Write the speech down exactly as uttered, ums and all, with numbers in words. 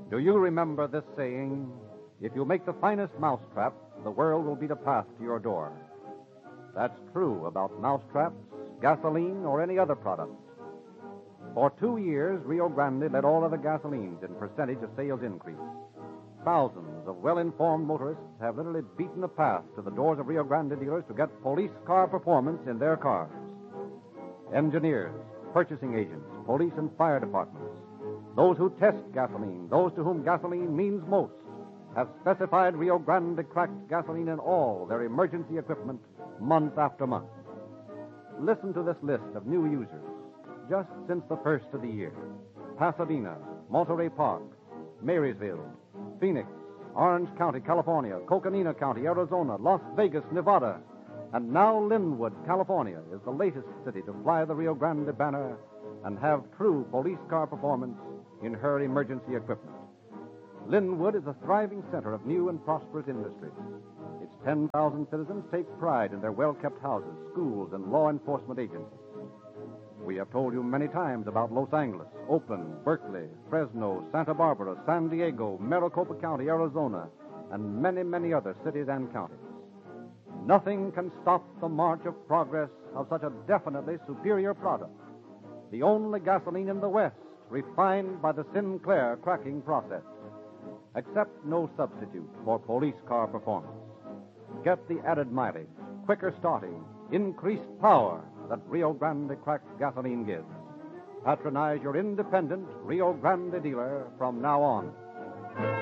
Do you remember this saying? If you make the finest mousetrap, the world will beat a path to your door. That's true about mousetraps, gasoline, or any other product. For two years, Rio Grande led all other gasolines in percentage of sales increase. Thousands of well-informed motorists have literally beaten a path to the doors of Rio Grande dealers to get police car performance in their cars. Engineers, purchasing agents, police and fire departments, those who test gasoline, those to whom gasoline means most, have specified Rio Grande cracked gasoline in all their emergency equipment month after month. Listen to this list of new users just since the first of the year. Pasadena, Monterey Park, Marysville, Phoenix, Orange County, California, Coconina County, Arizona, Las Vegas, Nevada, and now Linwood, California, is the latest city to fly the Rio Grande banner and have true police car performance in her emergency equipment. Linwood is a thriving center of new and prosperous industries. Its ten thousand citizens take pride in their well-kept houses, schools, and law enforcement agencies. We have told you many times about Los Angeles, Oakland, Berkeley, Fresno, Santa Barbara, San Diego, Maricopa County, Arizona, and many, many other cities and counties. Nothing can stop the march of progress of such a definitely superior product. The only gasoline in the West refined by the Sinclair cracking process. Accept no substitute for police car performance. Get the added mileage, quicker starting, increased power that Rio Grande cracked gasoline gives. Patronize your independent Rio Grande dealer from now on.